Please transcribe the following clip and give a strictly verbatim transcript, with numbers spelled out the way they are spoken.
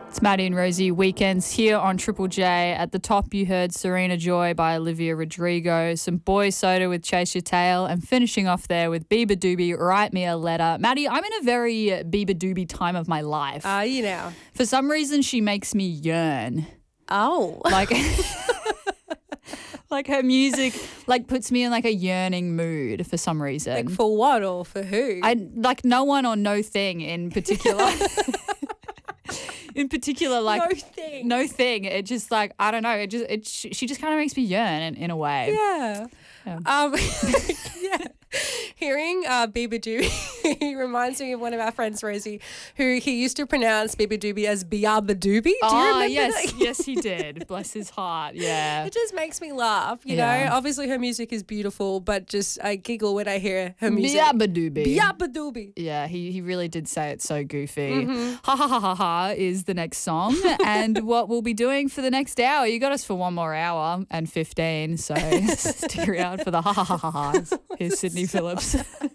It's Maddie and Rosie Weekends here on Triple J. At the top, you heard Serena Joy by Olivia Rodrigo, some Boy Soda with Chase Your Tail, and finishing off there with Bieber Doobie, Write Me a Letter. Maddie, I'm in a very Bieber Doobie time of my life. Are you now? For some reason, she makes me yearn. Oh. Like... Like her music, like puts me in like a yearning mood for some reason. Like for what or for who? I like no one or no thing in particular. in particular, like no thing. No thing. It just like I don't know. It just it she just kind of makes me yearn in, in a way. Yeah. Yeah. Um. yeah. Hearing uh, Bieber Doobie, he reminds me of one of our friends, Rosie, who he used to pronounce Bieber Doobie as Biaba Doobie. Do you oh, remember yes, that? yes, he did. Bless his heart. Yeah. It just makes me laugh, you Yeah. know. Obviously, her music is beautiful, but just I giggle when I hear her music. Biaba Doobie. Biaba Doobie. Yeah, he, he really did say it so goofy. Mm-hmm. Ha ha ha ha ha is the next song. And what we'll be doing for the next hour, you got us for one more hour and fifteen, so stick around for the ha ha ha ha ha's. Here's Sydney Phillips.